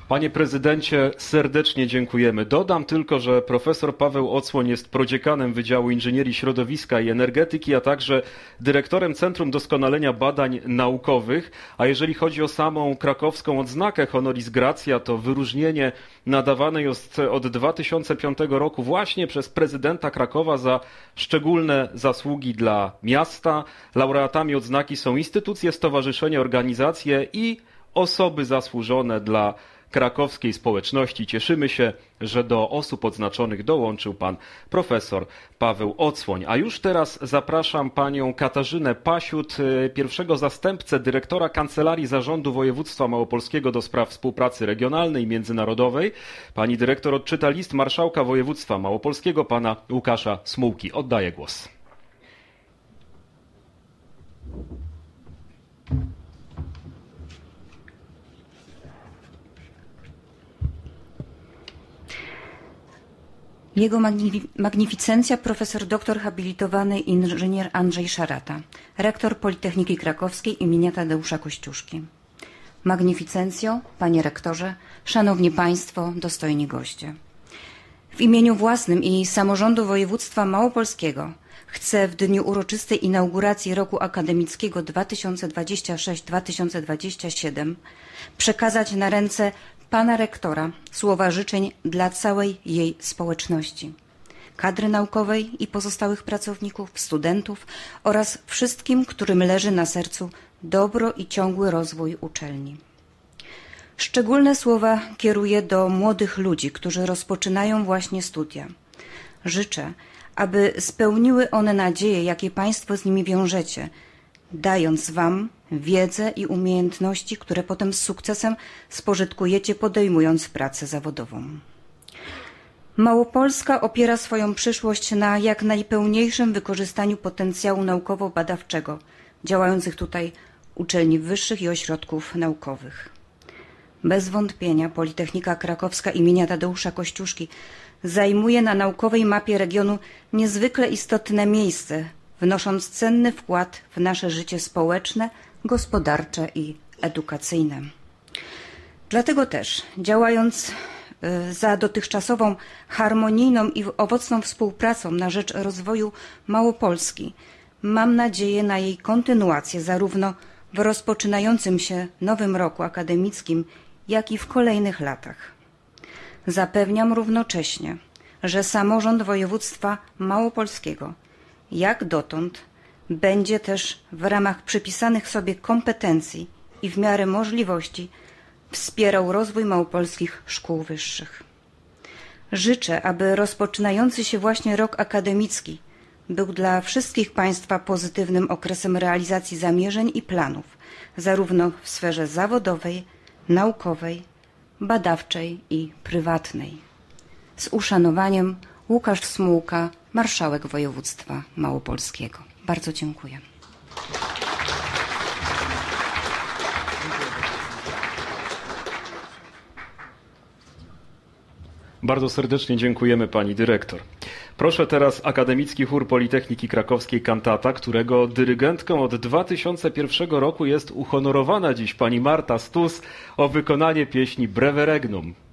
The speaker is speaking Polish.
Panie prezydencie, serdecznie dziękujemy. Dodam tylko, że profesor Paweł Ocłoń jest prodziekanem Wydziału Inżynierii Środowiska i Energetyki, a także dyrektorem Centrum Doskonalenia Badań Naukowych. A jeżeli chodzi o samą krakowską odznakę Honoris Gratia, to wyróżnienie nadawane jest od 2005 roku właśnie przez prezydenta Krakowa za szczególne zasługi dla miasta. Laureatami odznaki są instytucje, stowarzyszenia, organizacje i osoby zasłużone dla krakowskiej społeczności. Cieszymy się, że do osób odznaczonych dołączył pan profesor Paweł Ocłoń. A już teraz zapraszam panią Katarzynę Pasiut, pierwszego zastępcę dyrektora Kancelarii Zarządu Województwa Małopolskiego do spraw współpracy regionalnej i międzynarodowej. Pani dyrektor odczyta list marszałka województwa małopolskiego, pana Łukasza Smułki. Oddaję głos. Jego magnificencja profesor doktor habilitowany inżynier Andrzej Szarata, rektor Politechniki Krakowskiej imienia Tadeusza Kościuszki. Magnificencjo, panie rektorze, szanowni państwo, dostojni goście. W imieniu własnym i samorządu województwa małopolskiego chcę w dniu uroczystej inauguracji roku akademickiego 2026-2027 przekazać na ręce pana rektora słowa życzeń dla całej jej społeczności, kadry naukowej i pozostałych pracowników, studentów oraz wszystkim, którym leży na sercu dobro i ciągły rozwój uczelni. Szczególne słowa kieruję do młodych ludzi, którzy rozpoczynają właśnie studia. Życzę, aby spełniły one nadzieje, jakie państwo z nimi wiążecie, dając wam wiedzę i umiejętności, które potem z sukcesem spożytkujecie, podejmując pracę zawodową. Małopolska opiera swoją przyszłość na jak najpełniejszym wykorzystaniu potencjału naukowo-badawczego działających tutaj uczelni wyższych i ośrodków naukowych. Bez wątpienia Politechnika Krakowska imienia Tadeusza Kościuszki zajmuje na naukowej mapie regionu niezwykle istotne miejsce, wnosząc cenny wkład w nasze życie społeczne, gospodarcze i edukacyjne. Dlatego też, działając za dotychczasową harmonijną i owocną współpracą na rzecz rozwoju Małopolski, mam nadzieję na jej kontynuację zarówno w rozpoczynającym się nowym roku akademickim, jak i w kolejnych latach. Zapewniam równocześnie, że samorząd województwa małopolskiego jak dotąd będzie też w ramach przypisanych sobie kompetencji i w miarę możliwości wspierał rozwój małopolskich szkół wyższych. Życzę, aby rozpoczynający się właśnie rok akademicki był dla wszystkich państwa pozytywnym okresem realizacji zamierzeń i planów, zarówno w sferze zawodowej, naukowej, badawczej i prywatnej. Z uszanowaniem Łukasz Smułka, marszałek województwa małopolskiego. Bardzo dziękuję. Bardzo serdecznie dziękujemy pani dyrektor. Proszę teraz Akademicki Chór Politechniki Krakowskiej Kantata, którego dyrygentką od 2001 roku jest uhonorowana dziś pani Marta Stus o wykonanie pieśni Breve Regnum.